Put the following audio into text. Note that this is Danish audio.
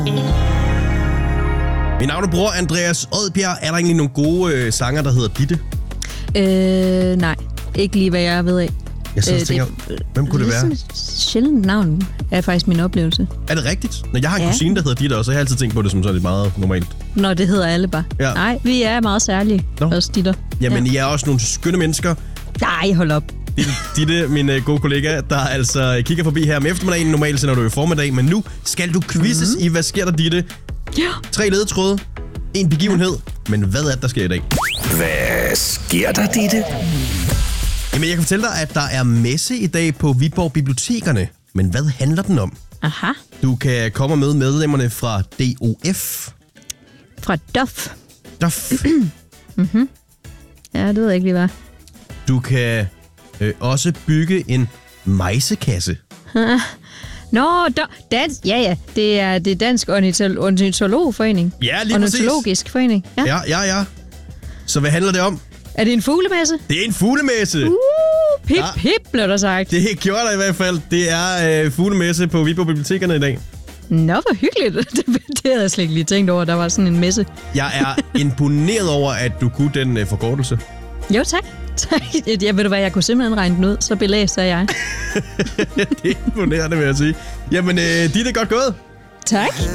Mit navn er bror Andreas Odbjerg. Er der egentlig nogle gode sanger, der hedder Ditte? Nej. Ikke lige, hvad jeg ved af. Jeg sidder og tænker, hvem kunne det være? Det er sådan et sjældent navn, er faktisk min oplevelse. Er det rigtigt? Når jeg har en kusine, der hedder Ditte, og så har jeg altid tænkt på det som sådan lidt meget normalt. Når det hedder alle bare. Ja. Nej, vi er meget særlige. Også Ditter. Jamen, I er også nogle skønne mennesker. Nej, hold op. Ditte, min gode kollega, der altså kigger forbi her om eftermiddagen. Normalt sender du i formiddag, men nu skal du quizzes i, hvad sker der, Ditte? Ja. 3 ledetråde, 1 begivenhed. Men hvad er det, der sker i dag? Hvad sker der, Ditte? Jamen, jeg kan fortælle dig, at der er messe i dag på Viborg Bibliotekerne. Men hvad handler den om? Aha. Du kan komme med medlemmerne fra DOF. Fra DOF. DOF. Ja, det ved jeg ikke lige, hvad. Du kan også bygge en mejsekasse. Nå, dansk. Ja. Det er Dansk Ornitologforening. Ja, lige præcis. Ornitologisk forening. Ja. Ja. Så hvad handler det om? Er det en fuglemesse? Det er en fuglemesse. Pip, blev der sagt. Det gjorde der i hvert fald. Det er fuglemesse på Viborg Bibliotekerne i dag. Nå, hvor hyggeligt. Det havde jeg slet ikke lige tænkt over, der var sådan en messe. Jeg er imponeret over, at du kunne den forkortelse. Jo, tak. Jeg ved du hvad, jeg kunne simpelthen regne den ud, så belæst er jeg. Det er imponerende, vil jeg sige. Jamen, Ditte, godt gået. Tak.